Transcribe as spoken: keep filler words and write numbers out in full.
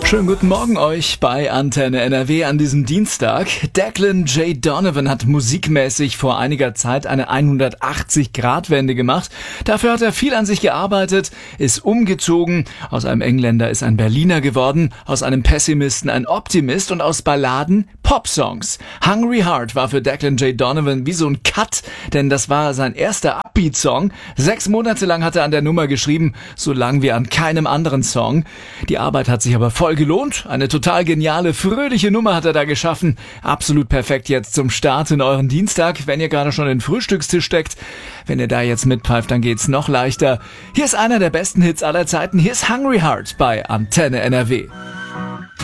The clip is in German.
Schönen guten Morgen euch bei Antenne N R W an diesem Dienstag. Declan J. Donovan hat musikmäßig vor einiger Zeit eine hundertachtzig-Grad-Wende gemacht. Dafür hat er viel an sich gearbeitet, ist umgezogen. Aus einem Engländer ist ein Berliner geworden, aus einem Pessimisten ein Optimist und aus Balladen Popsongs. Hungry Heart war für Declan J. Donovan wie so ein Cut, denn das war sein erster Upbeat-Song. Sechs Monate lang hat er an der Nummer geschrieben, so lang wie an keinem anderen Song. Die Arbeit hat sich aber voll gelohnt. Eine total geniale, fröhliche Nummer hat er da geschaffen. Absolut perfekt jetzt zum Start in euren Dienstag, wenn ihr gerade schon den Frühstückstisch steckt. Wenn ihr da jetzt mitpfeift, dann geht's noch leichter. Hier ist einer der besten Hits aller Zeiten. Hier ist Hungry Heart bei Antenne N R W.